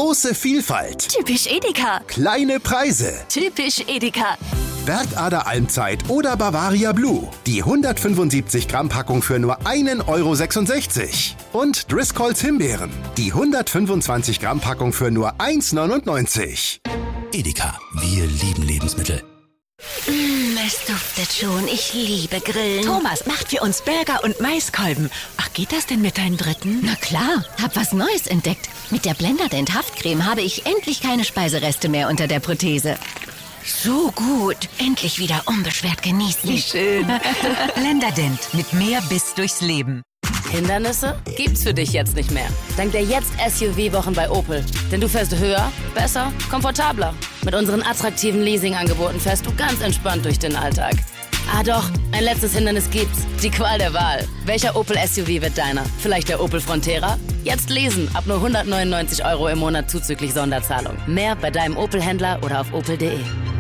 Große Vielfalt. Typisch Edeka. Kleine Preise. Typisch Edeka. Bergader Almzeit oder Bavaria Blue. Die 175 Gramm Packung für nur 1,66 €. Und Driscolls Himbeeren. Die 125 Gramm Packung für nur 1,99 €. Edeka, wir lieben Lebensmittel. Es duftet schon. Ich liebe Grillen. Thomas macht für uns Burger und Maiskolben. Ach, geht das denn mit deinem dritten? Na klar, hab was Neues entdeckt. Mit der Blenderdent Haftcreme habe ich endlich keine Speisereste mehr unter der Prothese. So gut. Endlich wieder unbeschwert genießen. Wie schön. Blenderdent mit mehr Biss durchs Leben. Hindernisse gibt's für dich jetzt nicht mehr. Dank der Jetzt-SUV-Wochen bei Opel. Denn du fährst höher, besser, komfortabler. Mit unseren attraktiven Leasing-Angeboten fährst du ganz entspannt durch den Alltag. Ah doch, ein letztes Hindernis gibt's. Die Qual der Wahl. Welcher Opel-SUV wird deiner? Vielleicht der Opel Frontera? Jetzt lesen, ab nur 199 € im Monat zuzüglich Sonderzahlung. Mehr bei deinem Opel-Händler oder auf opel.de.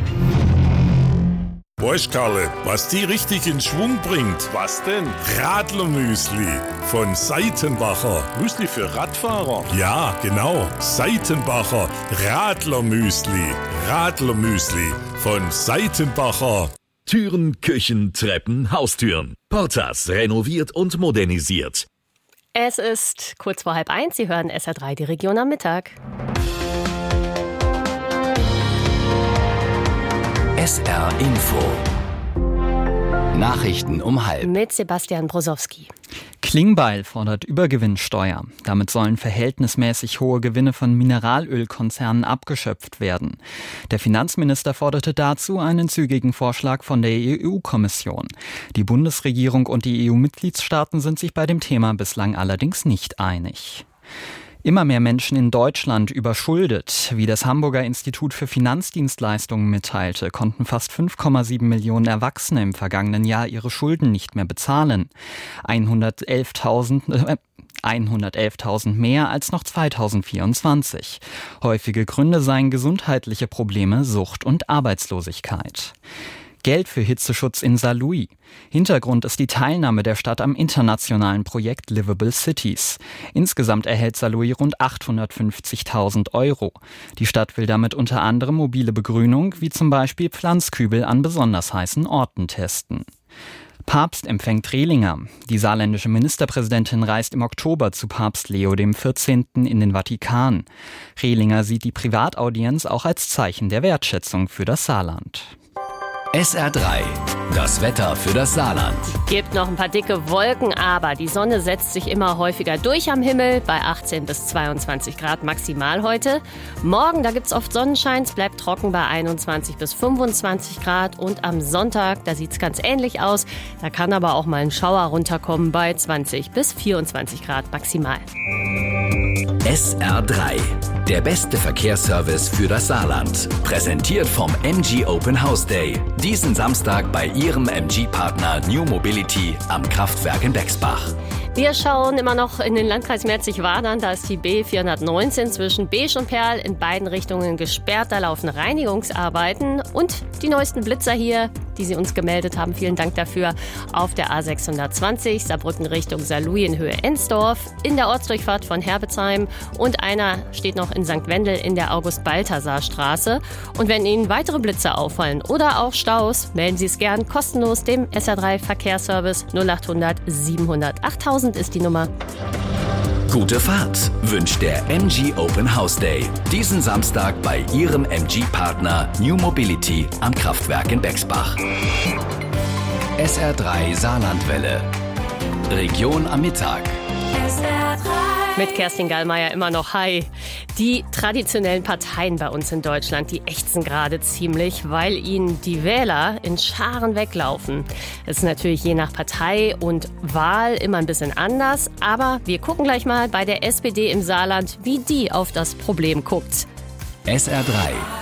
Weißt Karle, was die richtig in Schwung bringt? Was denn? Radlermüsli von Seitenbacher. Müsli für Radfahrer? Ja, genau. Seitenbacher Radlermüsli. Radlermüsli von Seitenbacher. Türen, Küchen, Treppen, Haustüren. Portas renoviert und modernisiert. Es ist kurz vor 12:30. Sie hören SR3, die Region am Mittag. SR Info. Nachrichten um 12:30. Mit Sebastian Brosowski. Klingbeil fordert Übergewinnsteuer. Damit sollen verhältnismäßig hohe Gewinne von Mineralölkonzernen abgeschöpft werden. Der Finanzminister forderte dazu einen zügigen Vorschlag von der EU-Kommission. Die Bundesregierung und die EU-Mitgliedstaaten sind sich bei dem Thema bislang allerdings nicht einig. Immer mehr Menschen in Deutschland überschuldet. Wie das Hamburger Institut für Finanzdienstleistungen mitteilte, konnten fast 5,7 Millionen Erwachsene im vergangenen Jahr ihre Schulden nicht mehr bezahlen. 111.000 mehr als noch 2024. Häufige Gründe seien gesundheitliche Probleme, Sucht und Arbeitslosigkeit. Geld für Hitzeschutz in Saarlouis. Hintergrund ist die Teilnahme der Stadt am internationalen Projekt Livable Cities. Insgesamt erhält Saarlouis rund 850.000 €. Die Stadt will damit unter anderem mobile Begrünung, wie zum Beispiel Pflanzkübel an besonders heißen Orten testen. Papst empfängt Rehlinger. Die saarländische Ministerpräsidentin reist im Oktober zu Papst Leo XIV. In den Vatikan. Rehlinger sieht die Privataudienz auch als Zeichen der Wertschätzung für das Saarland. SR3, das Wetter für das Saarland. Gibt noch ein paar dicke Wolken, aber die Sonne setzt sich immer häufiger durch am Himmel bei 18 bis 22 Grad maximal heute. Morgen, da gibt's oft Sonnenschein, es bleibt trocken bei 21 bis 25 Grad. Und am Sonntag, da sieht's ganz ähnlich aus. Da kann aber auch mal ein Schauer runterkommen bei 20 bis 24 Grad maximal. SR3, der beste Verkehrsservice für das Saarland. Präsentiert vom MG Open House Day. Diesen Samstag bei Ihrem MG-Partner New Mobility am Kraftwerk in Bexbach. Wir schauen immer noch in den Landkreis Merzig-Wadern. Da ist die B419 zwischen Beesch und Perl in beiden Richtungen gesperrt. Da laufen Reinigungsarbeiten. Und die neuesten Blitzer hier, die Sie uns gemeldet haben, vielen Dank dafür, auf der A620 Saarbrücken Richtung Saarlouis in Höhe Ensdorf, in der Ortsdurchfahrt von Herbetsheim und einer steht noch in St. Wendel in der August-Balthasar-Straße. Und wenn Ihnen weitere Blitzer auffallen oder auch Staus, melden Sie es gern kostenlos dem SR3 Verkehrsservice 0800 700 8000 ist die Nummer. Gute Fahrt wünscht der MG Open House Day. Diesen Samstag bei Ihrem MG-Partner New Mobility am Kraftwerk in Bexbach. SR3 Saarlandwelle. Region am Mittag. SR3. Mit Kerstin Gallmeier immer noch hi. Die traditionellen Parteien bei uns in Deutschland, die ächzen gerade ziemlich, weil ihnen die Wähler in Scharen weglaufen. Es ist natürlich je nach Partei und Wahl immer ein bisschen anders, aber wir gucken gleich mal bei der SPD im Saarland, wie die auf das Problem guckt. SR3